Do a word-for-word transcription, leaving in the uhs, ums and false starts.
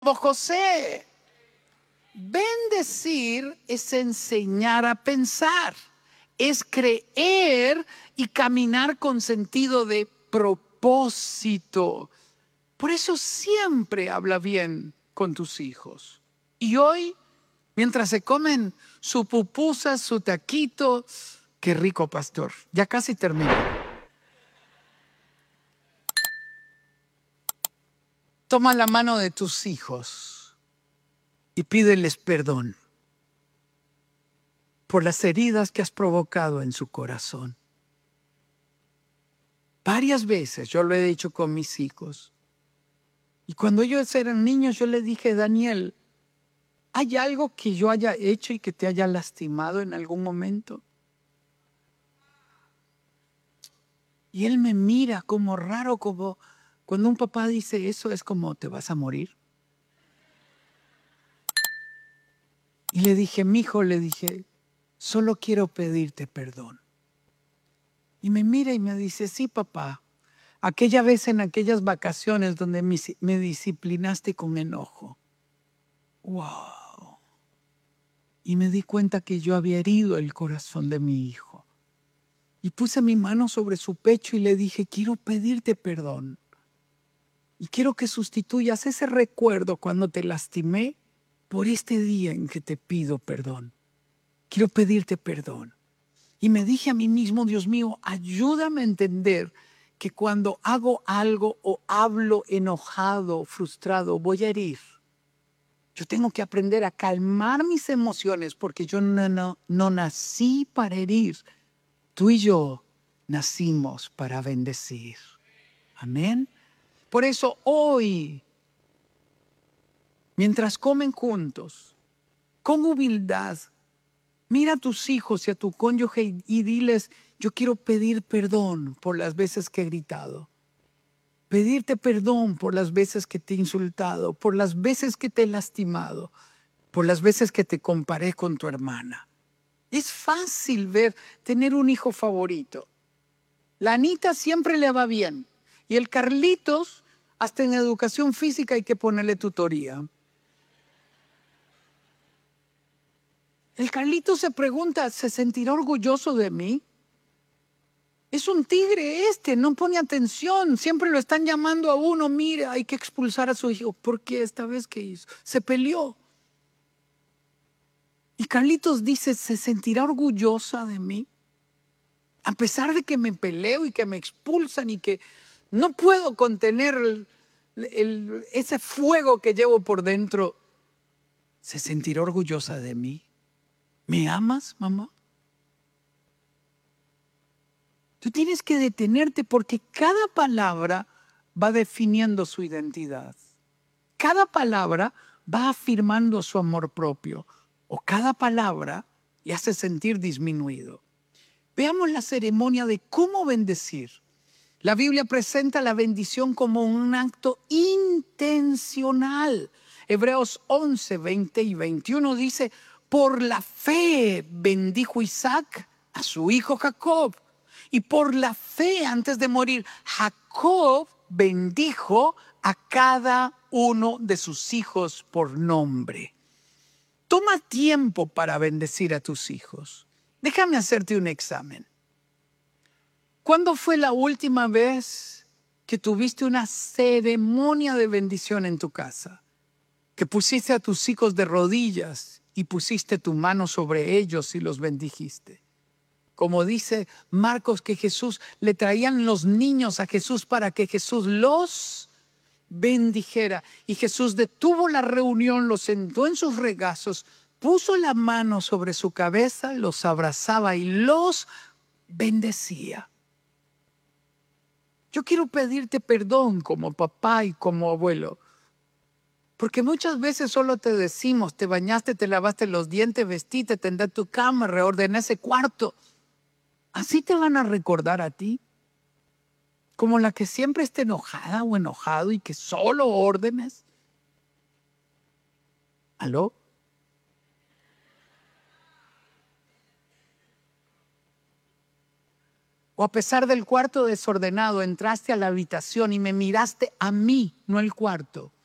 como José. Bendecir es enseñar a pensar, es creer y caminar con sentido de propósito. Por eso siempre habla bien con tus hijos. Y hoy, mientras se comen su pupusa, su taquito, qué rico, pastor, ya casi termino. Toma la mano de tus hijos y pídeles perdón por las heridas que has provocado en su corazón. Varias veces yo lo he dicho con mis hijos. Y cuando ellos eran niños yo les dije, Daniel, ¿hay algo que yo haya hecho y que te haya lastimado en algún momento? Y él me mira como raro, como cuando un papá dice eso, es como te vas a morir. Y le dije, mijo, le dije, solo quiero pedirte perdón. Y me mira y me dice, sí, papá, aquella vez en aquellas vacaciones donde me, me disciplinaste con enojo. Wow. Y me di cuenta que yo había herido el corazón de mi hijo. Y puse mi mano sobre su pecho y le dije, quiero pedirte perdón. Y quiero que sustituyas ese recuerdo cuando te lastimé por este día en que te pido perdón. Quiero pedirte perdón. Y me dije a mí mismo, Dios mío, ayúdame a entender que cuando hago algo o hablo enojado, frustrado, voy a herir. Yo tengo que aprender a calmar mis emociones porque yo no, no, no nací para herir. Tú y yo nacimos para bendecir. Amén. Por eso hoy, mientras comen juntos, con humildad, mira a tus hijos y a tu cónyuge y, y diles, yo quiero pedir perdón por las veces que he gritado. Pedirte perdón por las veces que te he insultado, por las veces que te he lastimado, por las veces que te comparé con tu hermana. Es fácil ver, tener un hijo favorito. La Anita siempre le va bien. Y el Carlitos, hasta en educación física hay que ponerle tutoría. El Carlitos se pregunta, ¿se sentirá orgulloso de mí? Es un tigre este, no pone atención. Siempre lo están llamando a uno, mire, hay que expulsar a su hijo. ¿Por qué esta vez que hizo? Se peleó. Y Carlitos dice, ¿se sentirá orgullosa de mí? A pesar de que me peleo y que me expulsan y que no puedo contener el, el, ese fuego que llevo por dentro, ¿se sentirá orgullosa de mí? ¿Me amas, mamá? Tú tienes que detenerte porque cada palabra va definiendo su identidad. Cada palabra va afirmando su amor propio o cada palabra le hace sentir disminuido. Veamos la ceremonia de cómo bendecir. La Biblia presenta la bendición como un acto intencional. Hebreos once, veinte y veintiuno dice, por la fe bendijo Isaac a su hijo Jacob. Y por la fe, antes de morir, Jacob bendijo a cada uno de sus hijos por nombre. Toma tiempo para bendecir a tus hijos. Déjame hacerte un examen. ¿Cuándo fue la última vez que tuviste una ceremonia de bendición en tu casa? Que pusiste a tus hijos de rodillas y pusiste tu mano sobre ellos y los bendijiste. Como dice Marcos, que Jesús le traían los niños a Jesús para que Jesús los bendijera. Y Jesús detuvo la reunión, los sentó en sus regazos, puso la mano sobre su cabeza, los abrazaba y los bendecía. Yo quiero pedirte perdón como papá y como abuelo, porque muchas veces solo te decimos, te bañaste, te lavaste los dientes, vestiste, tendrás tu cama, reordené ese cuarto. ¿Así te van a recordar a ti? ¿Como la que siempre esté enojada o enojado y que solo órdenes? ¿Aló? O a pesar del cuarto desordenado, entraste a la habitación y me miraste a mí, no el cuarto.